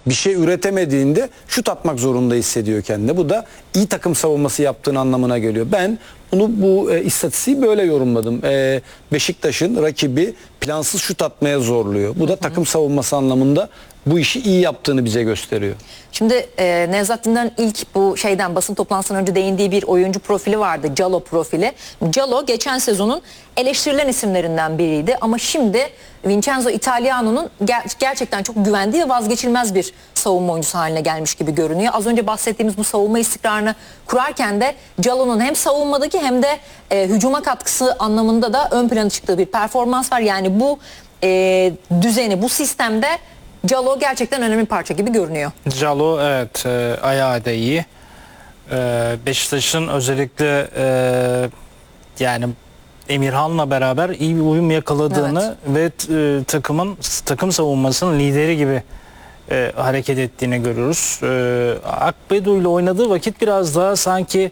bir şey üretemediğinde şut atmak zorunda hissediyor kendini. Bu da iyi takım savunması yaptığın anlamına geliyor. Ben bu istatistiği böyle yorumladım. Beşiktaş'ın rakibi plansız şut atmaya zorluyor. Bu da takım savunması anlamında bu işi iyi yaptığını bize gösteriyor. Şimdi Nevzat Dindar'ın ilk bu basın toplantısından önce değindiği bir oyuncu profili vardı. Calo profili. Calo geçen sezonun eleştirilen isimlerinden biriydi. Ama şimdi Vincenzo Italiano'nun gerçekten çok güvendiği ve vazgeçilmez bir savunma oyuncusu haline gelmiş gibi görünüyor. Az önce bahsettiğimiz bu savunma istikrarını kurarken de Calo'nun hem savunmadaki hem de hücuma katkısı anlamında da ön plana çıktığı bir performans var. Yani bu düzeni, bu sistemde Calo gerçekten önemli bir parça gibi görünüyor. Calo evet, ayağı da iyi. Beşiktaş'ın özellikle yani Emirhan'la beraber iyi bir uyum yakaladığını ve takım savunmasının lideri gibi hareket ettiğini görüyoruz. Akbedo ile oynadığı vakit biraz daha sanki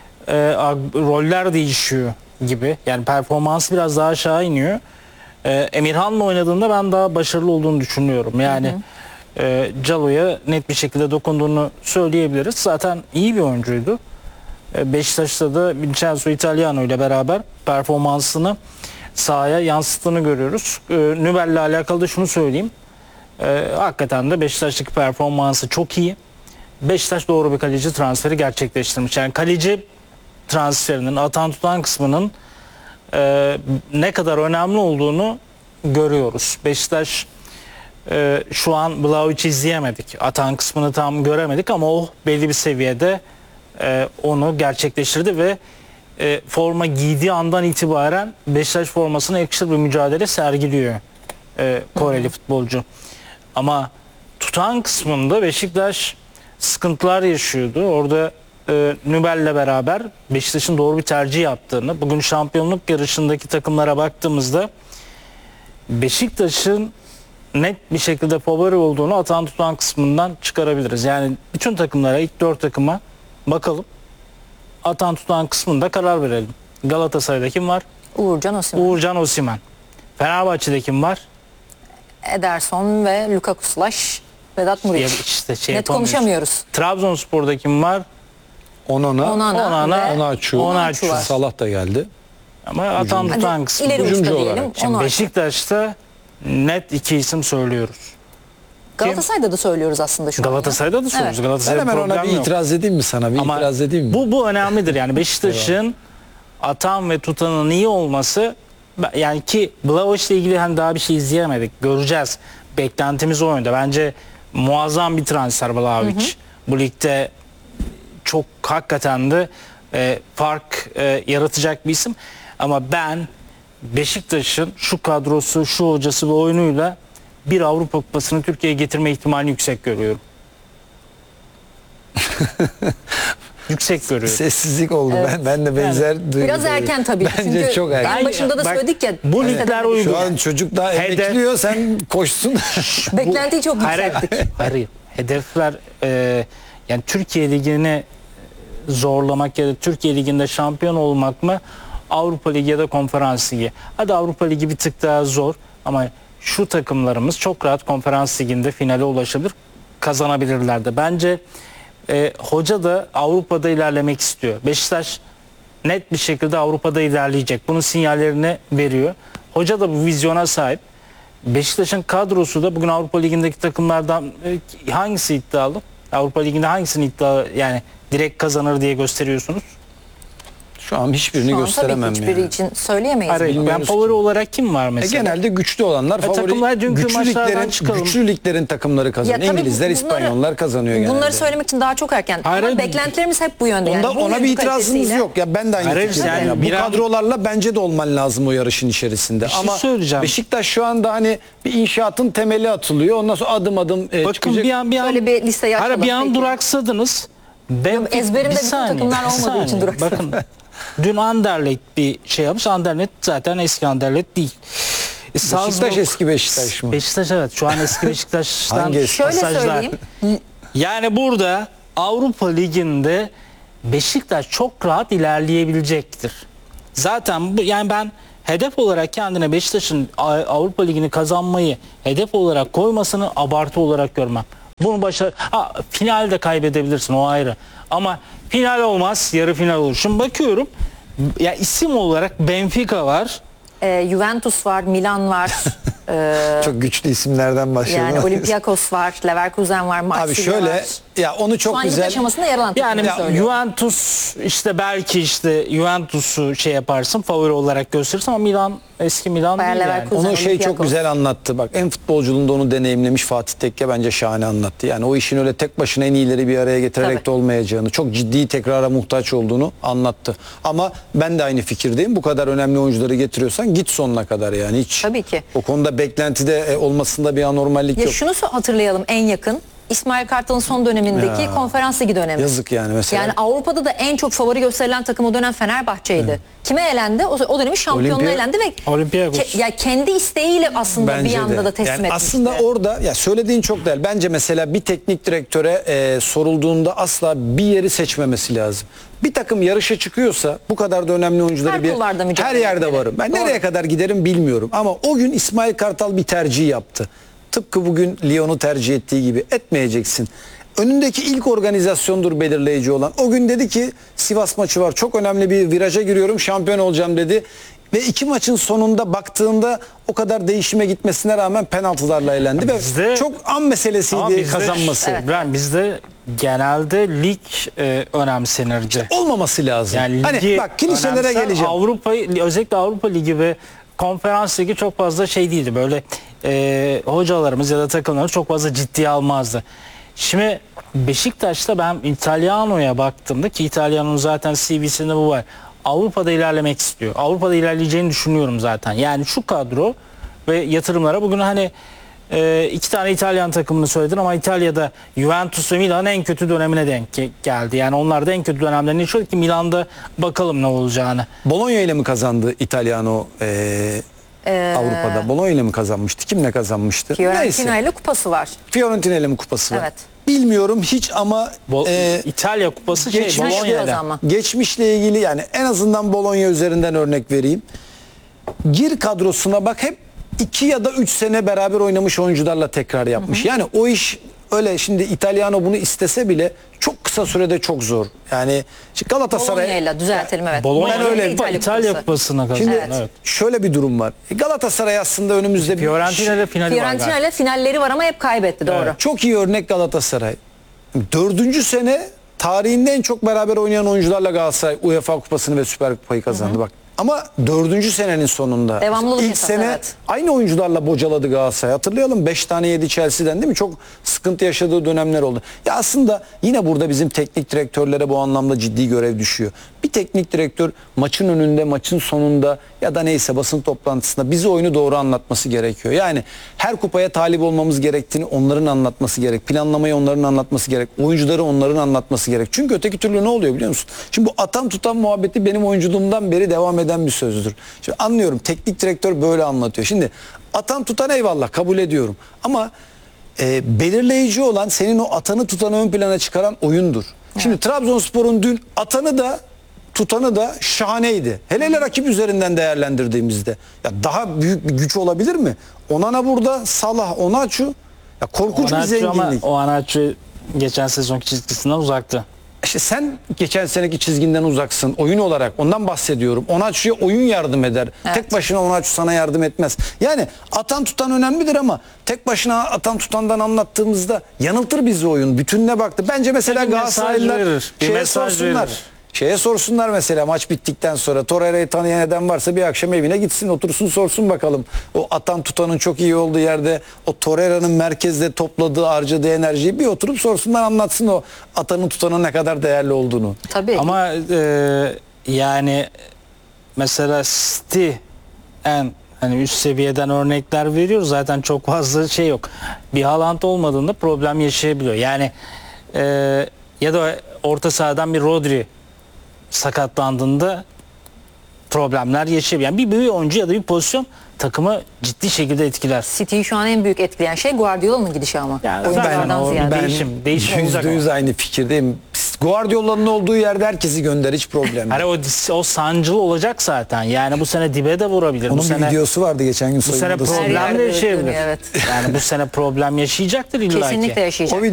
roller değişiyor gibi. Yani performansı biraz daha aşağı iniyor. Emirhan'la oynadığında ben daha başarılı olduğunu düşünüyorum. Yani Calo'ya net bir şekilde dokunduğunu söyleyebiliriz. Zaten iyi bir oyuncuydu. Beşiktaş'ta da Vincenzo Italiano ile beraber performansını sahaya yansıttığını görüyoruz. Nübel'le alakalı da şunu söyleyeyim. Hakikaten de Beşiktaş'taki performansı çok iyi. Beşiktaş doğru bir kaleci transferi gerçekleştirmiş. Yani kaleci transferinin atan tutan kısmının ne kadar önemli olduğunu görüyoruz. Beşiktaş şu an Vlahovic'i izleyemedik. Atan kısmını tam göremedik ama o belli bir seviyede onu gerçekleştirdi ve forma giydiği andan itibaren Beşiktaş formasına yakışır bir mücadele sergiliyor Koreli futbolcu. Ama tutan kısmında Beşiktaş sıkıntılar yaşıyordu. Orada Nübel'le beraber Beşiktaş'ın doğru bir tercih yaptığını, bugün şampiyonluk yarışındaki takımlara baktığımızda Beşiktaş'ın net bir şekilde favori olduğunu atan tutan kısmından çıkarabiliriz. Yani bütün takımlara, ilk 4 takıma bakalım. Atan tutan kısmında karar verelim. Galatasaray'da kim var? Uğurcan Osimhen. Fenerbahçe'de kim var? Ederson ve Lukaku / Vedat Muriç. İşte net konuşamıyoruz. Trabzonspor'da kim var? Onaçu. Salah da geldi. Ama atan tutan kısmı. İleri uçta diyelim. Şimdi Beşiktaş'ta net 2 isim söylüyoruz. Galatasaray'da da söylüyoruz aslında şu an. Galatasaray'da da söylüyoruz. Evet. Galatasaray'da hemen ona bir itiraz edeyim mi sana? İtiraz edeyim mi? Bu önemlidir. Yani Beşiktaş'ın atan ve tutanın iyi olması, yani ki Vlahovic'le ilgili hani daha bir şey izleyemedik. Göreceğiz. Beklentimiz o yönde. Bence muazzam bir transfer Vlahovic. Bu ligde çok hakikaten de fark yaratacak bir isim. Ama ben Beşiktaş'ın şu kadrosu, şu hocası ve oyunuyla bir Avrupa Kupası'nı Türkiye'ye getirme ihtimalini yüksek görüyorum. Yüksek görüyorum. Sessizlik oldu. Evet. Ben de benzer duygu. Biraz erken tabii. Bence çünkü çok erken. En başında da söyledik ya. Bu ligler uygun. Şu an çocuk daha bekliyor, sen koşsun. Beklentiyi çok yükselttik. Hayır. Hedefler yani Türkiye Ligi'ni zorlamak ya da Türkiye Ligi'nde şampiyon olmak mı? Avrupa Ligi ya da Konferans Ligi. Hadi Avrupa Ligi bir tık daha zor ama şu takımlarımız çok rahat Konferans Ligi'nde finale ulaşabilir, kazanabilirler de. Bence hoca da Avrupa'da ilerlemek istiyor. Beşiktaş net bir şekilde Avrupa'da ilerleyecek. Bunun sinyallerini veriyor. Hoca da bu vizyona sahip. Beşiktaş'ın kadrosu da bugün Avrupa Ligi'ndeki takımlardan hangisi iddialı? Avrupa Ligi'nde hangisini iddialı, yani direkt kazanır diye gösteriyorsunuz? Şu an hiçbirini gösteremem tabii hiçbiri için söyleyemeyiz. Ben favori olarak kim var mesela? Genelde güçlü olanlar favori. Güçlü liglerin takımları kazanıyor. İngilizler, İspanyollar kazanıyor genelde. Bunları söylemek için daha çok erken. Ama beklentilerimiz hep bu yönde. Yani ona bir itirazımız yok. Ya ben de aynı fikirdeyim. Bu kadrolarla bence de olman lazım o yarışın içerisinde. Ama Beşiktaş şu anda hani bir inşaatın temeli atılıyor. Ondan sonra adım adım çıkacak. Böyle bir liste açalım. Bir an duraksadınız. Ezberimde bütün takımlar olmadığı için duraksadım. Bakın dün Anderlecht bir şey yapmış. Anderlecht zaten eski Anderlecht değil. Beşiktaş eski Beşiktaş mı? Beşiktaş evet. Şu an eski Beşiktaş'tan şöyle söyleyeyim. Yani burada Avrupa Ligi'nde Beşiktaş çok rahat ilerleyebilecektir. Zaten yani ben hedef olarak kendine Beşiktaş'ın Avrupa Ligi'ni kazanmayı hedef olarak koymasını abartı olarak görmem. Bunu finalde kaybedebilirsin, o ayrı. Ama final olmaz, yarı final olur. Şimdi bakıyorum ya, isim olarak Benfica var. Juventus var, Milan var. Çok güçlü isimlerden başlayalım. Yani Olympiakos var, Leverkusen var, Marsilya Abi şöyle var. ya, onu çok Şu an lig güzel. aşamasında yer alan Yani takımları söylüyorum. Juventus işte, belki işte Juventus'u şey yaparsın, favori olarak gösterirsin ama Milan eski Milan Bayer değil yani. Leverkusen. Onu çok Olympiakos. güzel anlattı. Bak, en futbolculuğunda onu deneyimlemiş Fatih Tekke bence şahane anlattı. Yani o işin öyle tek başına en iyileri bir araya getirerek Tabii. de olmayacağını, çok ciddi tekrara muhtaç olduğunu anlattı. Ama ben de aynı fikirdeyim. Bu kadar önemli oyuncuları getiriyorsan git sonuna kadar yani. Hiç Tabii ki. o konuda beklentide olmasında bir anormallik Ya yok. şunu hatırlayalım en yakın. İsmail Kartal'ın son dönemindeki Ya. konferans ligi dönemi. Yazık yani mesela. Yani Avrupa'da da en çok favori gösterilen takım o dönem Fenerbahçe'ydi. Kime elendi? O dönemin şampiyonluğu elendi ve Olympiakos. ya kendi isteğiyle aslında bir Bence anda de. da teslim Yani etmişti. aslında orada ya söylediğin çok değerli. Bence mesela bir teknik direktöre sorulduğunda asla bir yeri seçmemesi lazım. Bir takım yarışa çıkıyorsa bu kadar da önemli oyuncuları Her kulvarda mücadele her yerde etmeli. varım. Ben Doğru. nereye kadar giderim bilmiyorum ama o gün İsmail Kartal bir tercih yaptı. Tıpkı bugün Lyon'u tercih ettiği gibi etmeyeceksin. Önündeki ilk organizasyondur belirleyici olan. O gün dedi ki Sivas maçı var, çok önemli bir viraja giriyorum, şampiyon olacağım dedi. Ve iki maçın sonunda baktığında o kadar değişime gitmesine rağmen penaltılarla elendi. Ve Bizde- çok an meselesiydi Ama bizde- kazanması. Evet. Bizde genelde lig önemsenirdi. Olmaması lazım. Yani Hani ligi bak klişelere önemser, geleceğim. Özellikle Avrupa Ligi ve Konferans Ligi çok fazla şey değildi. Böyle hocalarımız ya da takımlarımız çok fazla ciddiye almazdı. Şimdi Beşiktaş'ta ben Italiano'ya baktığımda, ki Italiano'nun zaten CV'sinde bu var. Avrupa'da ilerlemek istiyor. Avrupa'da ilerleyeceğini düşünüyorum zaten. Yani şu kadro ve yatırımlara, bugün hani iki tane İtalyan takımını söyledin ama İtalya'da Juventus ve Milan en kötü dönemine denk geldi. Yani onlar da en kötü dönemlerini yaşıyor ki Milan'da bakalım ne olacağını. Bologna ile mi kazandı Italiano Avrupa'da? Bologna ile mi kazanmıştı? Kimle kazanmıştı? Fiorentina ile kupası var. Fiorentina ile mi kupası var? Evet. Bilmiyorum hiç ama İtalya kupası geçmiş biraz Bologna'da. ama. geçmişle ilgili yani en azından Bologna üzerinden örnek vereyim. Gir kadrosuna bak, hep 2 ya da 3 sene beraber oynamış oyuncularla tekrar yapmış. Yani o iş öyle, şimdi İtalyano bunu istese bile çok kısa sürede çok zor. Yani Galatasaray Bologna'yla düzeltelim, evet. Bologna Ben öyle- İtalya kupasına kazandı. Şimdi Evet. şöyle bir durum var. Galatasaray aslında önümüzde Fiorentina ile finali var Fiorentina galiba. ile finalleri var ama hep kaybetti, doğru. Evet. çok iyi örnek Galatasaray. 4. sene tarihinde en çok beraber oynayan oyuncularla Galatasaray UEFA Kupası'nı ve Süper Kupayı kazandı. Bak. Ama 4. senenin sonunda Devamlılık ilk esas, sene evet. aynı oyuncularla bocaladı Galatasaray. Hatırlayalım, 5 tane yedi Chelsea'den, değil mi? Çok sıkıntı yaşadığı dönemler oldu. Ya aslında yine burada bizim teknik direktörlere bu anlamda ciddi görev düşüyor. Bir teknik direktör maçın önünde, maçın sonunda ya da neyse basın toplantısında bize oyunu doğru anlatması gerekiyor. Yani her kupaya talip olmamız gerektiğini onların anlatması gerek. Planlamayı onların anlatması gerek. Oyuncuları onların anlatması gerek. Çünkü öteki türlü ne oluyor biliyor musun? Şimdi bu atan tutan muhabbeti benim oyunculuğumdan beri devam eden bir sözdür. Şimdi anlıyorum, teknik direktör böyle anlatıyor. Şimdi atan tutan eyvallah, kabul ediyorum. Ama belirleyici olan senin o atanı tutanı ön plana çıkaran oyundur. Şimdi Trabzonspor'un dün atanı da tutanı da şahaneydi. Hele hele rakip üzerinden değerlendirdiğimizde. Ya daha büyük bir güç olabilir mi? Onana burada, Salah, Onaçu. Ya korkunç bir Onaçu ama zenginlik. o Onaçu geçen sezonki çizgisinden uzaktı. İşte sen geçen seneki çizginden uzaksın oyun olarak, ondan bahsediyorum. Onaçu'ya oyun yardım eder. Evet. Tek başına Onaçu sana yardım etmez. Yani atan tutan önemlidir ama tek başına atan tutandan anlattığımızda yanıltır bizi oyun. Bütününe baktı. Bence mesela Bir mesaj Galatasaraylılar verir, bir mesaj sorsunlar. verir. Şeye sorsunlar mesela, maç bittikten sonra Torreira'yı tanıyan eden varsa bir akşam evine gitsin, otursun, sorsun bakalım. O atan tutanın çok iyi olduğu yerde o Torreira'nın merkezde topladığı, harcadığı enerjiyi bir oturup sorsunlar, anlatsın o atanın tutanın ne kadar değerli olduğunu. Tabii. Ama yani mesela City en hani üst seviyeden örnekler veriyoruz. Zaten çok fazla şey yok. Bir Haaland olmadığında problem yaşayabiliyor. Yani ya da orta sahadan bir Rodri sakatlandığında problemler yaşayabiliyor. Yani bir oyuncu ya da bir pozisyon takımı ciddi şekilde etkiler. City'yi şu an en büyük etkileyen şey Guardiola'nın gidişi ama. Yani Oyunculardan zaten o ziyade. değişim olacak %100 ama. aynı fikirdeyim. Guardiola'nın olduğu yerde herkesi gönder, hiç problem yok. Hani o sancılı olacak zaten. Yani bu sene dibe de vurabilir. Onun bu bir sene videosu vardı geçen gün bu sene soyunma odasında. Her problem yerde de yaşayabilir. dönüyor, evet. Yani bu sene problem yaşayacaktır illa ki. Kesinlikle yaşayacak. O